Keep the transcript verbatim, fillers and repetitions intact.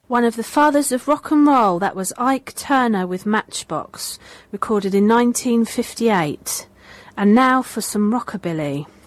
One of the fathers of rock and roll, that was Ike Turner with Matchbox, recorded in nineteen fifty-eight. And now for some rockabilly.